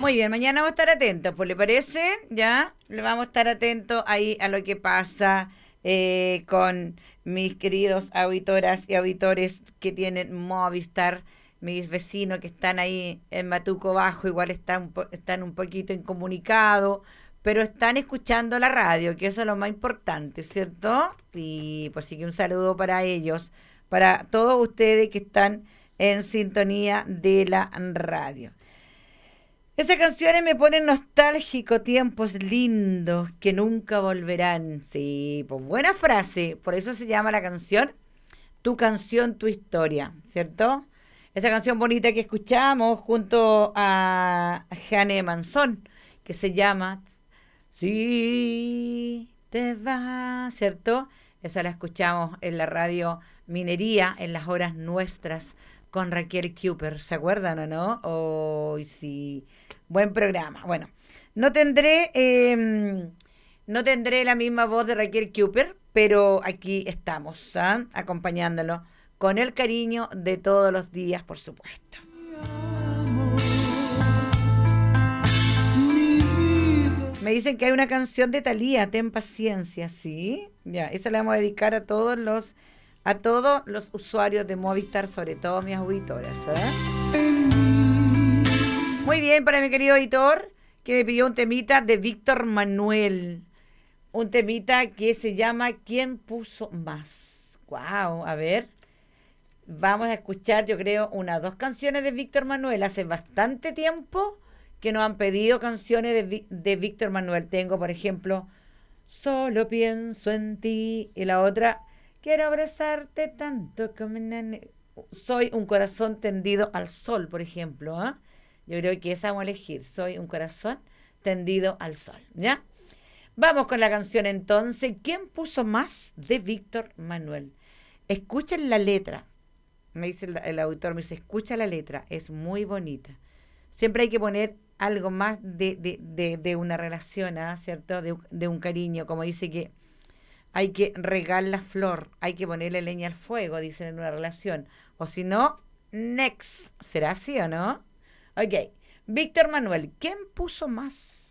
Muy bien, mañana vamos a estar atentos, pues ¿le parece? ¿Ya? Le vamos a estar atentos ahí a lo que pasa con mis queridos auditoras y auditores que tienen Movistar, mis vecinos que están ahí en Matuco Bajo, igual están un poquito incomunicados, pero están escuchando la radio, que eso es lo más importante, ¿cierto? Sí, pues sí que un saludo para ellos, para todos ustedes que están en sintonía de la radio. Esas canciones me ponen nostálgico, tiempos lindos que nunca volverán. Sí, pues buena frase. Por eso se llama la canción, tu historia, ¿cierto? Esa canción bonita que escuchamos junto a Jane Manson, que se llama Si te vas, ¿cierto? Esa la escuchamos en la radio Minería, en las horas nuestras, con Raquel Cooper. ¿Se acuerdan o no? Oh, sí. Buen programa. Bueno, no tendré, no tendré la misma voz de Raquel Cooper, pero aquí estamos, ¿ah? Acompañándolo con el cariño de todos los días, por supuesto. Me dicen que hay una canción de Thalía, Ten paciencia, ¿sí? Ya, esa la vamos a dedicar a todos los usuarios de Movistar, sobre todo mis auditoras, Muy bien, para mi querido editor, que me pidió un temita de Víctor Manuel. Un temita que se llama ¿Quién puso más? Wow, a ver. Vamos a escuchar, yo creo, dos canciones de Víctor Manuel. Hace bastante tiempo que nos han pedido canciones de Víctor Manuel. Tengo, por ejemplo, Solo pienso en ti. Y la otra, Quiero abrazarte tanto como Soy un corazón tendido al sol, por ejemplo. ¿Ah? Yo creo que esa vamos a elegir. Soy un corazón tendido al sol. ¿Ya? Vamos con la canción entonces. ¿Quién puso más de Víctor Manuel? Escuchen la letra. Me dice el autor, me dice, escucha la letra, es muy bonita. Siempre hay que poner algo más de una relación, ¿ah? ¿Cierto? De un cariño, como dice que hay que regar la flor, hay que ponerle leña al fuego, dicen en una relación. O si no, next. ¿Será así o no? Ok. Víctor Manuel, ¿quién puso más?